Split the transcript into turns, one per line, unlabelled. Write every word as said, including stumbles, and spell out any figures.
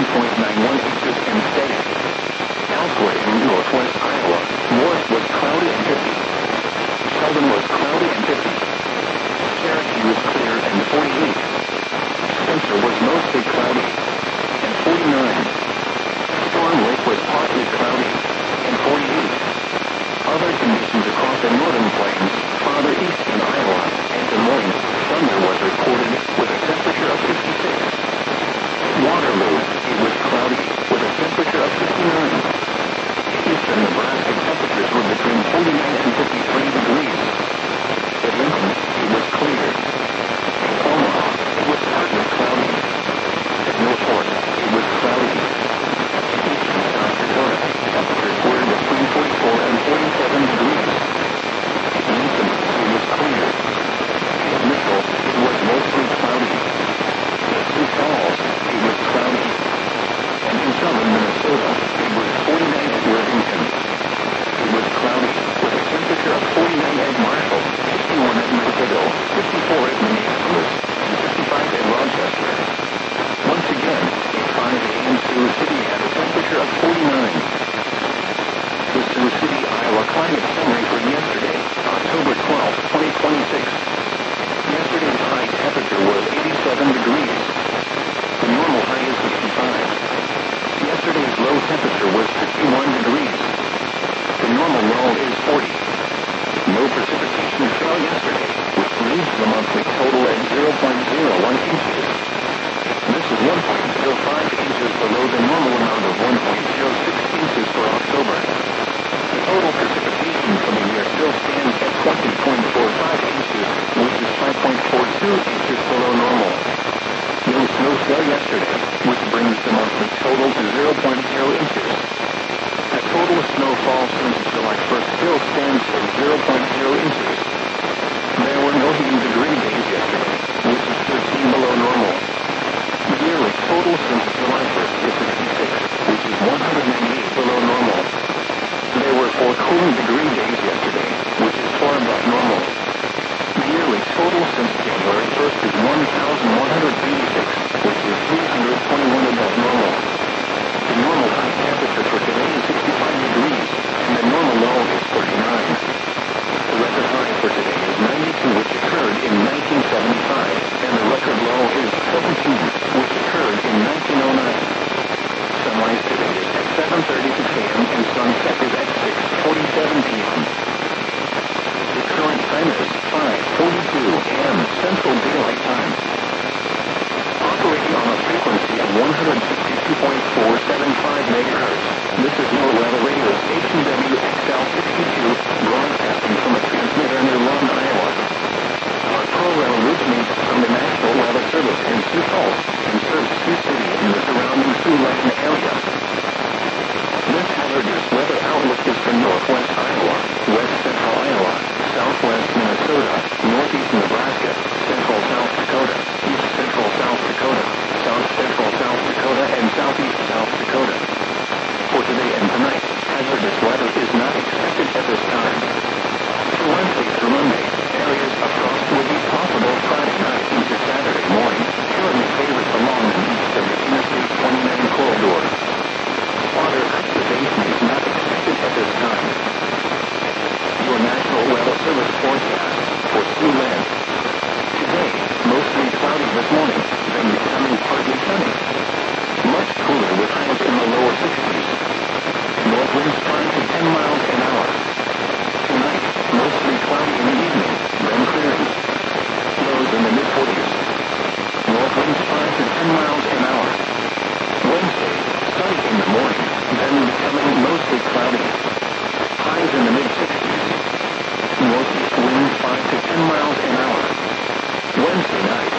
seven point nine one inches and steady. Elsewhere in northwest Iowa, Morris was cloudy and fifty. Sheldon was cloudy and fifty. Cherokee was clear and forty-eight. Spencer was mostly cloudy and forty-nine. Storm Lake was partly cloudy and forty-eight. Other conditions across the northern plains, farther east in Iowa, and Des Moines, thunder was recorded with a temperature of fifty-six. Waterloo, it was cloudy with a temperature of fifty-nine. Eastern Nebraska temperatures were between forty-nine and fifty-three degrees. At Lincoln, it was clear. At Omaha, it was partly cloudy. At North Fork, it was cloudy. In eastern South Dakota, temperatures were between forty-four and forty-seven degrees. At Lincoln, it was clear. At Mitchell, it was mostly cloudy. At Sioux Falls, it was cloudy. And in southern Minnesota, it was forty-nine at Worthington. It was cloudy, with a temperature of forty-nine at Marshall, fifty-one at Mercantile, fifty-four at Minneapolis, and fifty-five at Rochester. Once again, at five a m Sioux City had a temperature of forty-nine. The Sioux City, Iowa climate summary for yesterday, October twelfth, twenty twenty-six. Yesterday's high temperature was eighty-seven degrees. The normal high is sixty-five. Yesterday's low temperature was fifty-one degrees. The normal low is forty. No precipitation fell yesterday, which leaves the monthly total at zero point zero one inches. This is one point zero five inches below the normal amount of one point zero six inches for October. The total precipitation for the year still stands at twenty point four five inches, which is five point four two inches below normal. No snow fell yesterday, which brings the monthly total to zero point zero inches. The total snowfall since July first still stands at zero point zero inches. There were no heating degree days yesterday, which is thirteen below normal. The yearly total since July first is sixty-six, which is one hundred ninety-eight below normal. There were four cooling degree days yesterday, which is four above normal. The yearly total since January first is one thousand one hundred eighty-six, which is three hundred twenty-one above normal. The normal high temperature for today is sixty-five degrees, and the normal low is forty-nine. The record high for today is ninety-two, which occurred in nineteen seventy-five, and the record low is seventeen, which occurred in nineteen oh nine. Sunrise today is at seven thirty-six a m and sunset is at six forty-seven p m The current time is five forty-two a m Central Daylight Time. Operating on a frequency of one hundred sixty-two point four seven five megahertz, this is NOAA Weather Radio Station W X L sixty-two, broadcasting from a transmitter near Lund, Iowa. Our program originates from the National Weather Service in Sioux Falls and serves Sioux City and the surrounding Siouxland area. This hazardous weather outlook is for northwest Iowa, west central Iowa, southwest Minnesota, northeast Nebraska, central South Dakota, east central South Dakota, south central South Dakota, and southeast South Dakota. For today and tonight, hazardous weather is not expected at this time. For Wednesday through Monday, areas of frost will be possible Friday night into Saturday morning, currently favored along and east of the Interstate twenty-nine corridor. Water activation is not expected at this time. Your National Weather Service forecast for Siouxland. Today, mostly cloudy this morning, then becoming partly sunny. Much cooler with highs in the lower sixties. North winds five to ten miles an hour. Tonight, mostly cloudy in the evening, then clearing. Lows in the mid-forties. North winds five to ten miles an hour. Wednesday, sunny in the morning, then becoming mostly cloudy. Highs in the mid-sixties. Northeast winds five to ten miles an hour. Wednesday night,